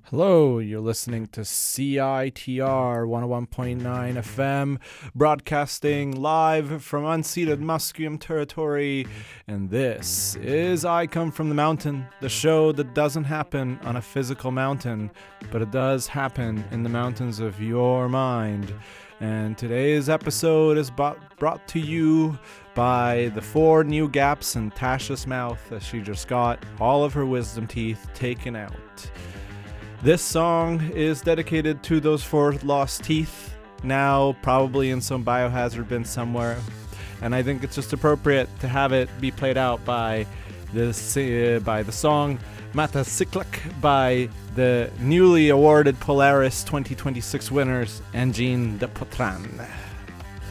Hello, you're listening to CITR 101.9 FM, broadcasting live from unceded Musqueam territory, and this is I Come From the Mountain, the show that doesn't happen on a physical mountain, but it does happen in the mountains of your mind. And today's episode is brought to you by the 4 new gaps in Tasha's mouth as she just got all of her wisdom teeth taken out. This song is dedicated to those 4 lost teeth, now probably in some biohazard bin somewhere. And I think it's just appropriate to have it be played out by the song Matasiklik by the newly awarded Polaris 2026 winners, Engine de Potran.